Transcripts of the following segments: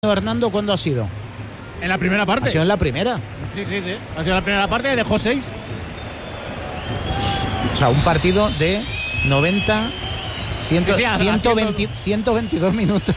Hernando, ¿cuándo ha sido? En la primera parte. ¿Ha sido en la primera? Sí. Ha sido la primera parte, dejó 6. O sea, un partido de 90, 122 minutos.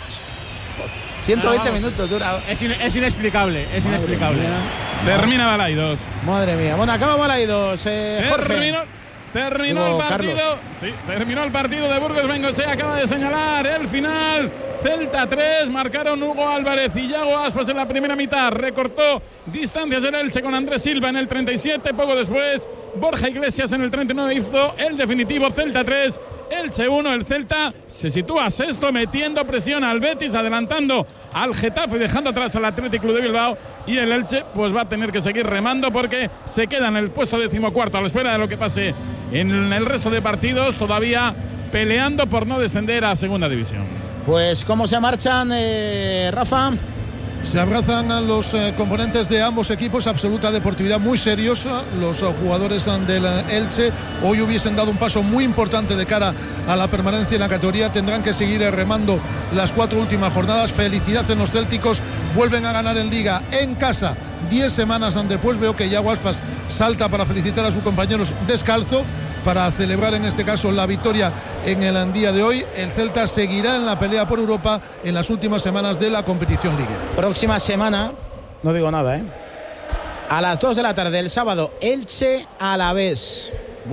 120 minutos dura. Es inexplicable, es inexplicable. Termina Balaidos. Madre mía. Bueno, acaba Balaidos. Jorge. Terminó el partido. Carlos. Sí, terminó el partido de Burgos Bengoechea. Acaba de señalar el final. Celta 3, marcaron Hugo Álvarez y Yago Aspas en la primera mitad. Recortó distancias el Elche con Andrés Silva en el 37. Poco después, Borja Iglesias en el 39 hizo el definitivo. Celta 3, Elche 1. El Celta se sitúa sexto, metiendo presión al Betis, adelantando al Getafe y dejando atrás al Athletic Club de Bilbao. Y el Elche pues va a tener que seguir remando porque se queda en el puesto 14º a la espera de lo que pase en el resto de partidos, todavía peleando por no descender a segunda división. Pues ¿cómo se marchan, Rafa? Se abrazan a los componentes de ambos equipos, absoluta deportividad, muy serios los jugadores del Elche. Hoy hubiesen dado un paso muy importante de cara a la permanencia en la categoría. Tendrán que seguir remando las 4 últimas jornadas. Felicidad en los célticos, vuelven a ganar en Liga en casa 10 semanas después. Veo que Yago Aspas salta para felicitar a sus compañeros descalzo, para celebrar en este caso la victoria en el día de hoy. El Celta seguirá en la pelea por Europa en las últimas semanas de la competición liguera. Próxima semana, no digo nada, a las 2 de la tarde el sábado, Elche Alavés.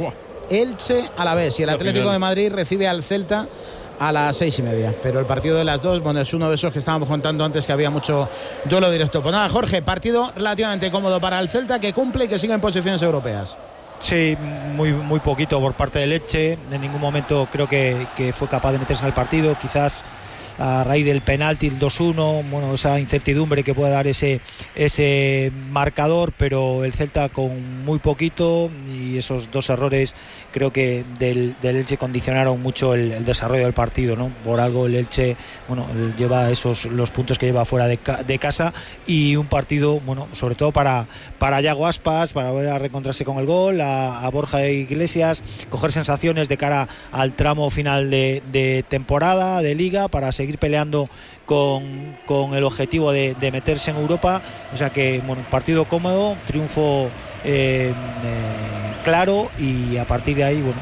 Elche Alavés. Y el Atlético de Madrid recibe al Celta a las 6:30. Pero el partido de las 2, bueno, es uno de esos que estábamos contando antes, que había mucho duelo directo. Pues nada, Jorge, partido relativamente cómodo para el Celta, que cumple y que sigue en posiciones europeas. Sí, muy poquito por parte del Elche. En ningún momento creo que fue capaz de meterse en el partido. Quizás a raíz del penalti, el 2-1, bueno, esa incertidumbre que puede dar ese marcador, pero el Celta con muy poquito, y esos 2 errores creo que del Elche condicionaron mucho el desarrollo del partido, ¿no? Por algo el Elche, bueno, lleva los puntos que lleva fuera de casa, y un partido, bueno, sobre todo para Yago Aspas, para volver a reencontrarse con el gol, a Borja Iglesias, coger sensaciones de cara al tramo final de temporada, de Liga, para seguir peleando con el objetivo de meterse en Europa. O sea que, bueno, partido cómodo, triunfo claro, y a partir de ahí, bueno,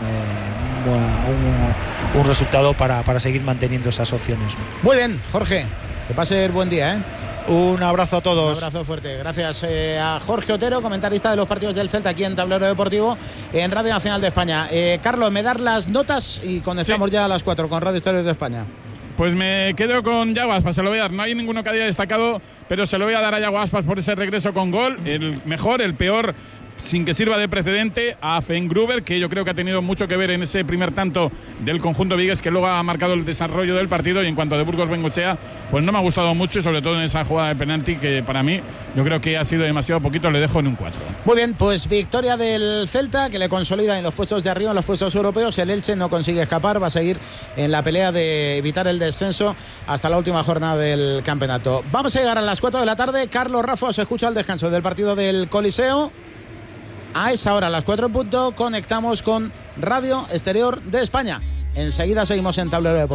un resultado para seguir manteniendo esas opciones. Muy bien, Jorge, que pase el buen día, Un abrazo a todos. Un abrazo fuerte. Gracias a Jorge Otero, comentarista de los partidos del Celta aquí en Tablero Deportivo, en Radio Nacional de España. Carlos, me dar las notas y conectamos ya a las 4 con Radio Historias de España. Pues me quedo con Yago Aspas, se lo voy a dar. No hay ninguno que haya destacado, pero se lo voy a dar a Yago Aspas por ese regreso con gol. El mejor, el peor, sin que sirva de precedente, a Fengruber, que yo creo que ha tenido mucho que ver en ese primer tanto del conjunto vigués, que luego ha marcado el desarrollo del partido. Y en cuanto a de Burgos Bengoechea, pues no me ha gustado mucho, y sobre todo en esa jugada de penalti, que para mí yo creo que ha sido demasiado poquito. Le dejo en un 4. Muy bien, pues victoria del Celta, que le consolida en los puestos de arriba, en los puestos europeos. El Elche no consigue escapar, va a seguir en la pelea de evitar el descenso hasta la última jornada del campeonato. Vamos a llegar a las 4 de la tarde. Carlos, Rafa, os escucho al descanso del partido del Coliseo. A esa hora, a las 4 en punto, conectamos con Radio Exterior de España. Enseguida seguimos en Tablero Deportivo.